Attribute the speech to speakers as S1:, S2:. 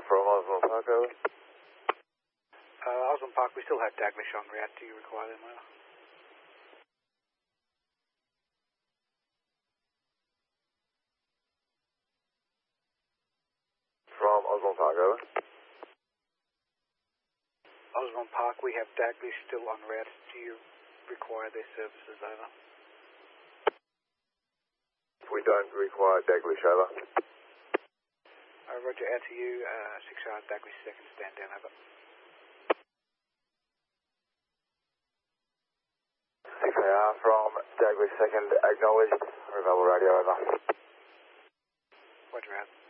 S1: from Osborne Park, over.
S2: Osborne Park, we still have Daglish en route. Do you require them, over?
S1: From Osborne Park, over.
S2: Osborne Park, we have Daglish still en route. Do you require their services, over?
S1: We don't require Daglish, over.
S2: Roger, out to you. 6 hours, Daglish second, stand down, over.
S1: 6AR from Daglish second, acknowledged. Rebel radio, over.
S2: Roger, out.